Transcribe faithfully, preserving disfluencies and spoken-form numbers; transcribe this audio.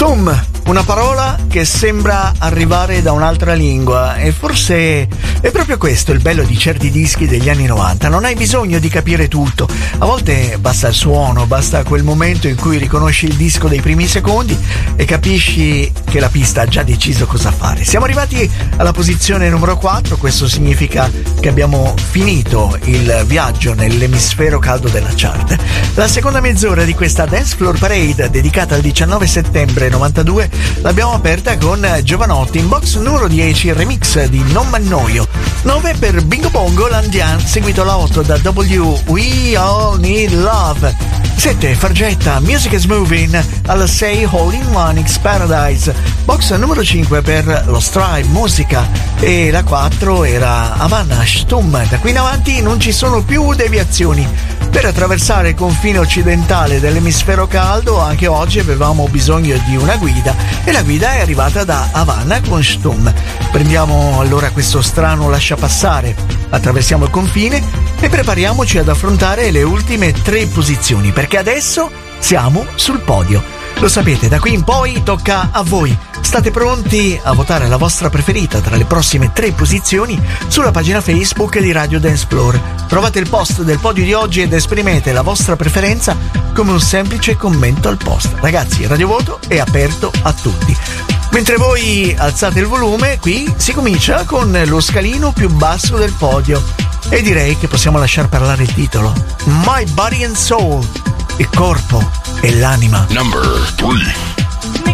Stum, una parola che sembra arrivare da un'altra lingua, e forse è proprio questo il bello di certi dischi degli anni novanta. Non hai bisogno di capire tutto, a volte basta il suono, basta quel momento in cui riconosci il disco dei primi secondi e capisci che la pista ha già deciso cosa fare. Siamo arrivati alla posizione numero quattro, questo significa che abbiamo finito il viaggio nell'emisfero caldo della chart. La seconda mezz'ora di questa Dance Floor Parade dedicata al diciannove settembre novantadue l'abbiamo aperta con Giovanotti in box numero dieci, il remix di Non m'annoio. nove per Bingo Bongo Landian, seguito la otto da W, We All Need Love. sette Fargetta, Music is Moving, alla sei All in One X Paradise, box numero cinque per lo Strive Musica, e la quattro era Havana Stum. Da qui in avanti non ci sono più deviazioni. Per attraversare il confine occidentale dell'emisfero caldo anche oggi avevamo bisogno di una guida, e la guida è arrivata da Havana con Stum. Prendiamo allora questo strano lasciapassare, attraversiamo il confine e prepariamoci ad affrontare le ultime tre posizioni, perché adesso siamo sul podio. Lo sapete, da qui in poi tocca a voi. State pronti a votare la vostra preferita tra le prossime tre posizioni sulla pagina Facebook di Radio Dance Floor. Trovate il post del podio di oggi ed esprimete la vostra preferenza come un semplice commento al post. Ragazzi, il radiovoto è aperto a tutti. Mentre voi alzate il volume, qui si comincia con lo scalino più basso del podio. E direi che possiamo lasciar parlare il titolo. My Body and Soul, il corpo e l'anima. Number three.